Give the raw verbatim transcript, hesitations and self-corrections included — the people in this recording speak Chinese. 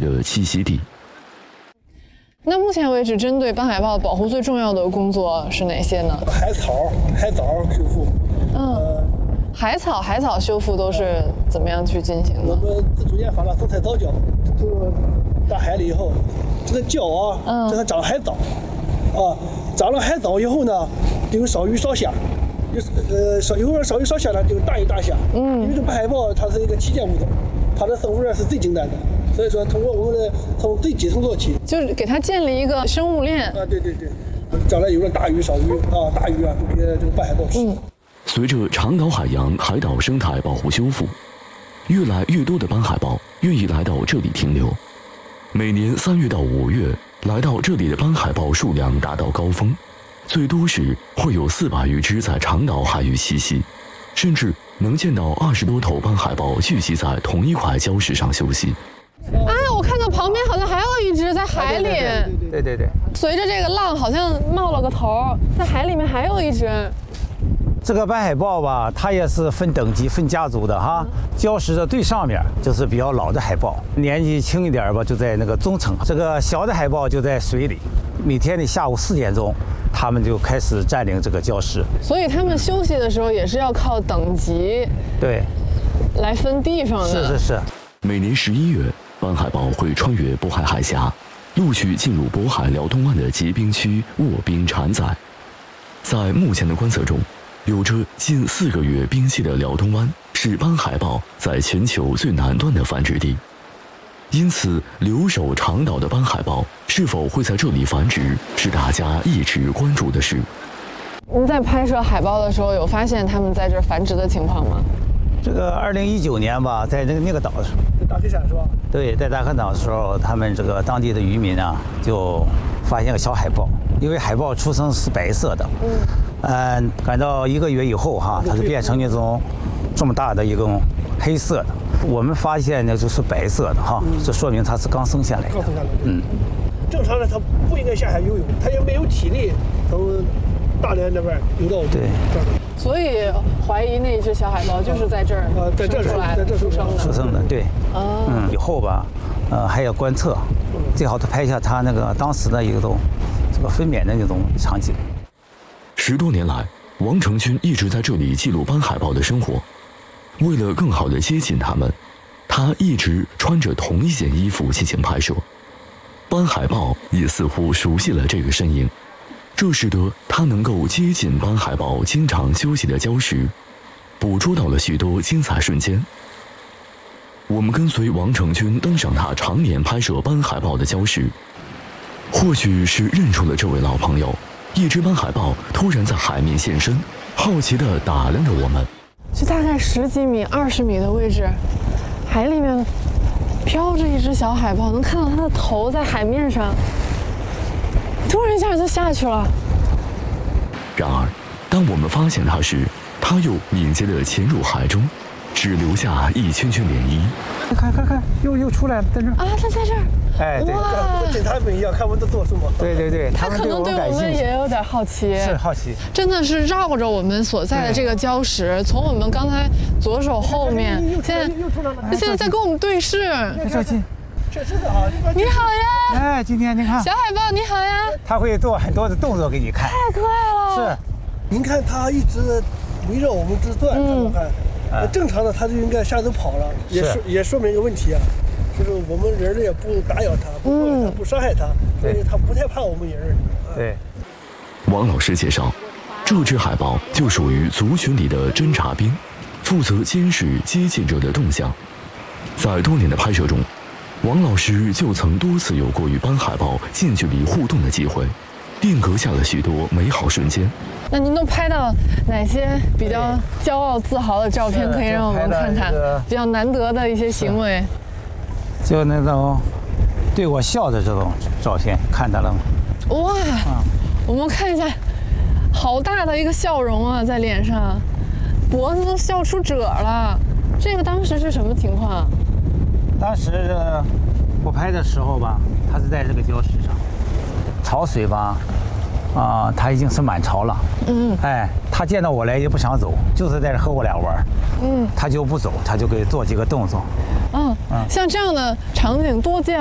的栖息地。 那目前为止，针对斑海豹保护最重要的工作是哪些呢？ 海草、海藻修复。 嗯，呃、海草、海草修复都是怎么样去进行的？ 我们自主研发了生态藻礁，这个到海里以后，这个礁啊，嗯，这它长海藻，啊，长了海藻以后呢，就有少鱼少虾，有呃少有少鱼少虾呢，就大鱼大虾。嗯，因为这斑海豹它是一个旗舰物种，它的生物链是最精单的。所以说，通过我们的从最基层做起， 就是给它建立一个生物链啊，对对对，将来有了大鱼、小鱼啊，大鱼啊都给这个斑海豹吃。嗯， 随着长岛海洋海岛生态保护修复，越来越多的斑海豹愿意来到这里停留。每年三月到五月，来到这里的斑海豹数量达到高峰，最多时会有四百余只在长岛海域栖息，甚至能见到二十多头斑海豹聚集在同一块礁石上休息。 啊，我看到旁边好像还有一只在海里。 对对对。 随着这个浪，好像冒了个头，在海里面还有一只。 这个斑海豹吧，它也是分等级、分家族的哈。礁石的最上面就是比较老的海豹，年纪轻一点吧，就在那个中层。这个小的海豹就在水里。每天的下午四点钟，它们就开始占领这个礁石。 所以它们休息的时候也是要靠等级对来分地方的。 是是是。 每年十一月。斑海豹会穿越渤海海峡，陆续进入渤海辽东湾的结冰区卧冰产崽。在目前的观测中，有着近四个月冰期的辽东湾是斑海豹在全球最南端的繁殖地。因此，留守长岛的斑海豹是否会在这里繁殖，是大家一直关注的事。 您在拍摄海豹的时候，有发现它们在这繁殖的情况吗？ 这个二零一九年吧，在那个那个岛上， 大黑山是吧？ 对，在大黑岛的时候，他们这个当地的渔民啊，就发现个小海豹，因为海豹出生是白色的，嗯，嗯，赶到一个月以后哈，它就变成那种这么大的一种黑色的。我们发现呢就是白色的哈，嗯、这说明它是刚生下来的。 刚生下来的。 嗯， 正常的它不应该下海游泳，它也没有体力从大连那边游到对。 所以怀疑那只小海豹就是在这儿在这出来的，出生的。 出生的，对。哦。嗯，以后吧，呃，还要观测，最好是拍一下它那个当时的一种这个分娩的那种场景。 十多年来，王成军一直在这里记录斑海豹的生活。为了更好地接近它们，他一直穿着同一件衣服进行拍摄。斑海豹也似乎熟悉了这个身影。这使得他能够接近斑海豹经常休息的礁石，捕捉到了许多精彩瞬间。我们跟随王成军登上他常年拍摄斑海豹的礁石，或许是认出了这位老朋友，一只斑海豹突然在海面现身，好奇地打量着我们。 就大概十几米、二十米的位置，海里面飘着一只小海豹，能看到它的头在海面上。突然一下就下去了。 然而，当我们发现它时，它又敏捷地潜入海中，只留下一圈圈涟漪。 看看看，又又出来了，在这儿啊！它在这儿。 哎，对， 跟侦探们一样，看我们在做什么。 对对对， 它可能对我们也有点好奇。 是好奇。 真的是绕着我们所在的这个礁石，从我们刚才左手后面，现在现在在跟我们对视。 小心。 这是的啊！ 你好呀！ 哎，今天您看， 小海豹你好呀！ 它会做很多的动作给你看， 太可爱了。 是， 您看它一直围绕我们这转，看看看，正常的它就应该下头跑了，也说也说明一个问题啊，就是我们人类也不打扰它，不碰它，不伤害它，所以它不太怕我们人。 对。 王老师介绍，这只海豹就属于族群里的侦察兵，负责监视接近者的动向。在多年的拍摄中，王老师就曾多次有过与斑海豹近距离互动的机会，定格下了许多美好瞬间。那您都拍到哪些比较骄傲自豪的照片，可以让我们看看比较难得的一些行为？ 就那种对我笑的这种照片，看到了吗？ 哇，嗯、我们看一下，好大的一个笑容啊，在脸上，脖子都笑出褶了。这个当时是什么情况？ 当时我拍的时候吧，它是在这个礁石上，潮水吧，啊、呃，它已经是满潮了。嗯，哎，它见到我来也不想走，就是在这和我俩玩。嗯，它就不走，它就给做几个动作。 嗯，像这样的场景多见。